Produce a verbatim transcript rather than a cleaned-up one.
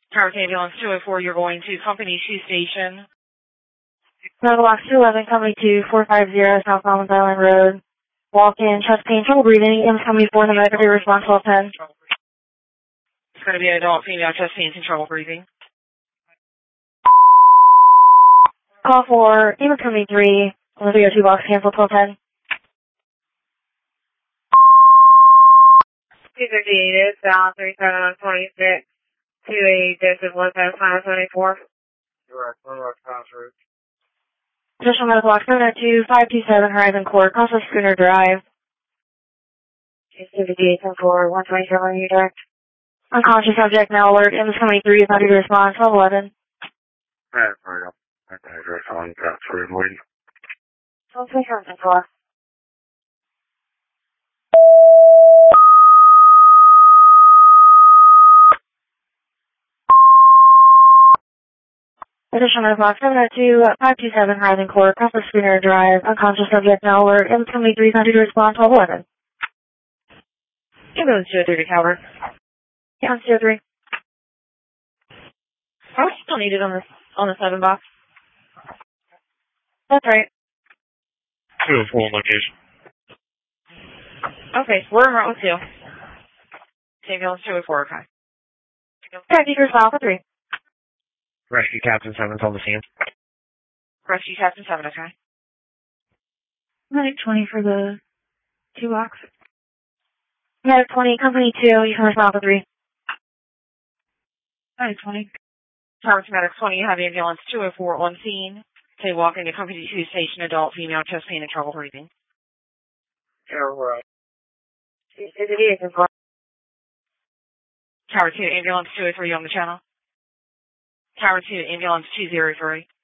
Tower two, Ambulance two oh four, you're going to Company two Station. Medical Box two eleven, Company two four five zero, South Almonds Island Road. Walk-in, chest pain, trouble breathing. M Company four, the medical response twelve ten. It's going to be an adult female, chest pain, and trouble breathing. Call for Ema Company three, Olivia two box, cancel twelve ten. two fifty-eight is down three seven twenty-six to a Joseph Lopez, five seventy-four. Direct, direct pass route. Additional medical box seven oh two five two seven Horizon Court, Costa Schooner Drive. two fifty-eight ten four, one twenty-seven, you direct. Unconscious subject now alert. M Company three is ready to respond, twelve eleven. Alright, hurry up. Okay, direct on pass route and waiting. twelve twenty-seven ten four. Additional medical box seven oh two five two seven Horizon Court, Costa Schooner Drive. Unconscious subject now alert. M Company three is ready to respond, twelve eleven. Ambulance two oh three to Calvert. Yeah, two oh three. Are we still needed on the, on the seven box? That's right. two oh four location. Okay, we're en route with two. Ambulance two oh four, okay. Okay, Beaker's file for three. Rescue Captain seven's on the scene. Rescue Captain seven, okay. Medic twenty for the two box. Medic twenty, Company two, you can respond for three. Medic twenty. Tower to Medic twenty, you have Ambulance two oh four on scene. They walk into Company two Station, adult, female, chest pain, and trouble breathing. Yeah, right. two fifty-eight ten four. Tower two, Ambulance two oh three on the channel. Tower two, Ambulance two oh three.